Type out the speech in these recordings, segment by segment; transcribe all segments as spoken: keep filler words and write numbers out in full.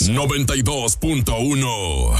noventa y dos punto uno.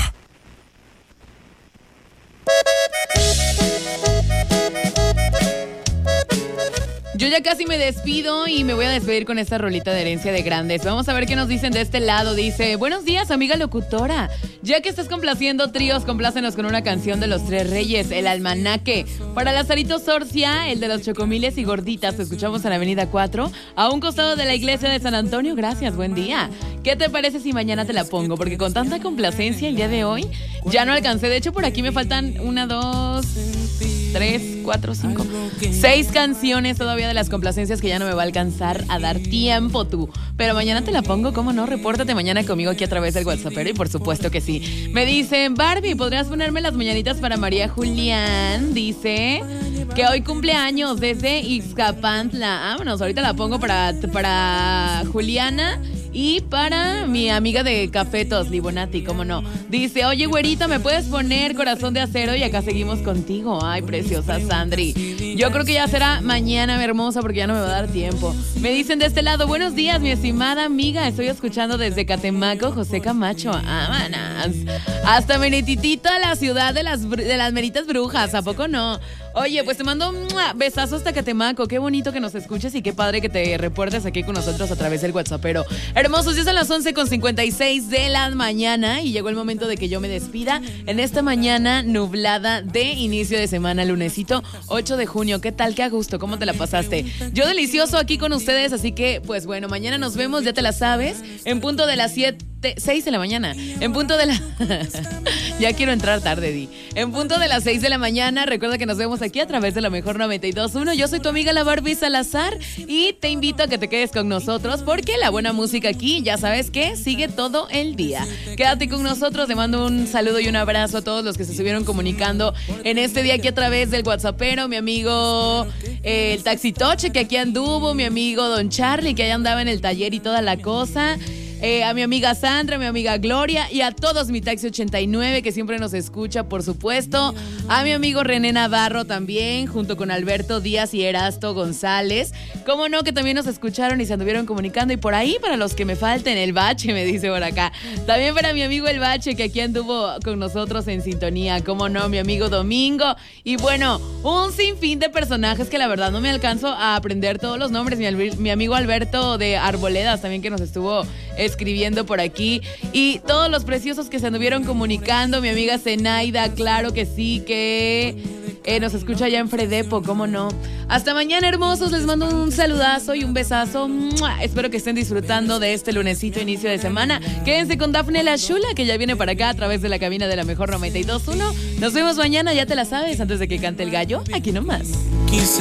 Yo ya casi me despido y me voy a despedir con esta rolita de Herencia de Grandes. Vamos a ver qué nos dicen de este lado. Dice, buenos días, amiga locutora. Ya que estás complaciendo tríos, complácenos con una canción de los Tres Reyes, El Almanaque. Para Lazarito Sorcia, el de los chocomiles y gorditas, te escuchamos en la avenida cuatro, a un costado de la iglesia de San Antonio. Gracias, buen día. ¿Qué te parece si mañana te la pongo? Porque con tanta complacencia el día de hoy ya no alcancé. De hecho, por aquí me faltan una, dos, tres, cuatro, cinco, seis canciones todavía de las complacencias que ya no me va a alcanzar a dar tiempo tú. Pero mañana te la pongo, ¿cómo no? Repórtate mañana conmigo aquí a través del WhatsApp, y por supuesto que sí. Me dicen, Barbie, ¿podrías ponerme las mañanitas para María Julián? Dice que hoy cumpleaños desde Ixcapantla. Vámonos, ahorita la pongo para, para Juliana y para mi amiga de Cafetos, Libonati, ¿cómo no? Dice, oye, güerita, ¿me puedes poner Corazón de Acero? Y acá seguimos contigo. Ay, preciosa Sandri. Yo creo que ya será mañana, mi hermosa, porque ya no me va a dar tiempo. Me dicen de este lado, buenos días, mi estimada amiga. Estoy escuchando desde Catemaco, José Camacho. Ámanas. Hasta Menititita, la ciudad de las, de las meritas brujas. ¿A poco no? Oye, pues te mando un besazo hasta Catemaco. Qué bonito que nos escuches y qué padre que te reportes aquí con nosotros a través del WhatsApp. Pero hermosos, ya son las once con cincuenta y seis de la mañana y llegó el momento de que yo me despida en esta mañana nublada de inicio de semana, lunesito ocho de junio. ¿Qué tal? Qué a gusto, ¿cómo te la pasaste? Yo delicioso aquí con ustedes, así que pues bueno, mañana nos vemos, ya te la sabes, en punto de las siete, seis de la mañana, en punto de la... ya quiero entrar tarde, Di. En punto de las seis de la mañana, recuerda que nos vemos aquí a través de la mejor noventa y dos punto uno. Yo soy tu amiga la Barbie Salazar y te invito a que te quedes con nosotros porque la buena música aquí, ya sabes que sigue todo el día. Quédate con nosotros, te mando un saludo y un abrazo a todos los que se estuvieron comunicando en este día aquí a través del WhatsAppero, mi amigo eh, el Taxitoche que aquí anduvo, mi amigo Don Charlie que allá andaba en el taller y toda la cosa. Eh, a mi amiga Sandra, a mi amiga Gloria y a todos mi Taxi ochenta y nueve que siempre nos escucha, por supuesto. A mi amigo René Navarro también, junto con Alberto Díaz y Erasto González. Cómo no, que también nos escucharon y se anduvieron comunicando. Y por ahí, para los que me falten, el Bache, me dice por acá. También para mi amigo el Bache, que aquí anduvo con nosotros en sintonía. Cómo no, mi amigo Domingo. Y bueno, un sinfín de personajes que la verdad no me alcanzo a aprender todos los nombres. Mi, mi amigo Alberto de Arboledas también, que nos estuvo escribiendo por aquí, y todos los preciosos que se anduvieron comunicando, mi amiga Zenaida, claro que sí, que eh, nos escucha allá en Fredepo, cómo no. Hasta mañana, hermosos, les mando un saludazo y un besazo. ¡Mua! Espero que estén disfrutando de este lunesito inicio de semana. Quédense con Dafne la Chula, que ya viene para acá a través de la cabina de la mejor noventa y dos punto uno. Nos vemos mañana, ya te la sabes, antes de que cante el gallo, aquí nomás.